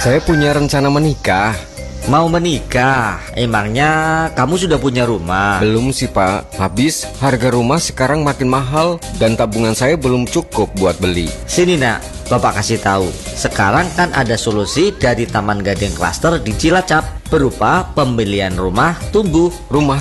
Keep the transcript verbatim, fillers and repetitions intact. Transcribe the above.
Saya punya rencana menikah. Mau menikah? Emangnya kamu sudah punya rumah? Belum sih Pak, habis harga rumah sekarang makin mahal dan tabungan saya belum cukup buat beli. Sini nak, Bapak kasih tahu. Sekarang kan ada solusi dari Taman Gading Cluster di Cilacap berupa pembelian rumah tumbuh. Rumah